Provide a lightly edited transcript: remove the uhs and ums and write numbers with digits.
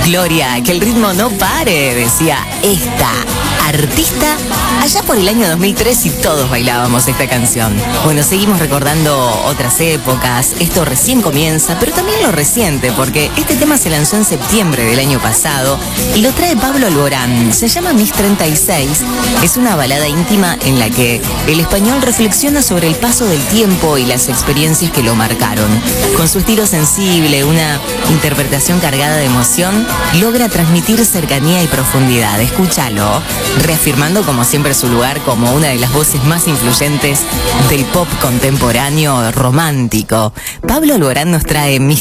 Gloria, que el ritmo no pare, decía esta artista allá por el año 2003 y todos bailábamos esta canción. Bueno, seguimos recordando otras épocas, esto recién comienza, pero también lo reciente, porque este tema se lanzó en septiembre del año pasado y lo trae Pablo Alborán. Se llama Mis 36, es una balada íntima en la que el español reflexiona sobre el paso del tiempo y las experiencias que lo marcaron. Con su estilo sensible, una interpretación cargada de emoción, logra transmitir cercanía y profundidad. Escúchalo, reafirmando como siempre su lugar como una de las voces más influyentes del pop contemporáneo romántico. Pablo Alborán nos trae Mis